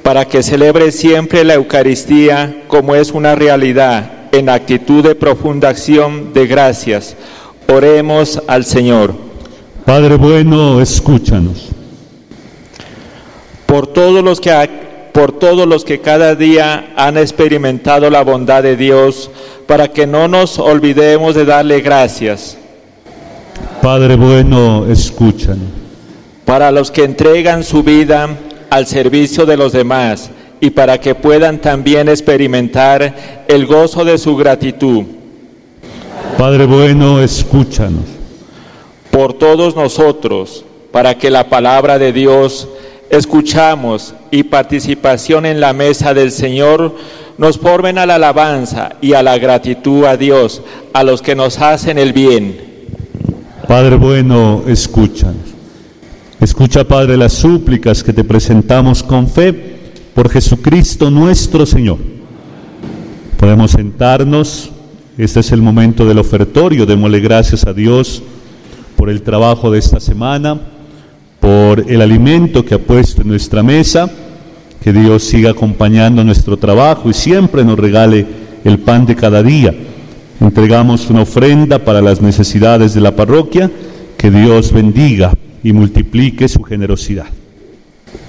para que celebre siempre la Eucaristía como es una realidad, en actitud de profunda acción de gracias. Oremos al Señor. Padre bueno, escúchanos. Por todos los que cada día han experimentado la bondad de Dios, para que no nos olvidemos de darle gracias. Padre bueno, escúchanos. Para los que entregan su vida al servicio de los demás y para que puedan también experimentar el gozo de su gratitud. Padre bueno, escúchanos. Por todos nosotros, para que la palabra de Dios escuchamos y participación en la mesa del Señor nos formen a la alabanza y a la gratitud a Dios, a los que nos hacen el bien. Padre bueno, escúchanos. Escucha, Padre, las súplicas que te presentamos con fe por Jesucristo nuestro Señor. Podemos sentarnos. Este es el momento del ofertorio. Démosle gracias a Dios por el trabajo de esta semana, por el alimento que ha puesto en nuestra mesa. Que Dios siga acompañando nuestro trabajo y siempre nos regale el pan de cada día. Entregamos una ofrenda para las necesidades de la parroquia. Que Dios bendiga y multiplique su generosidad.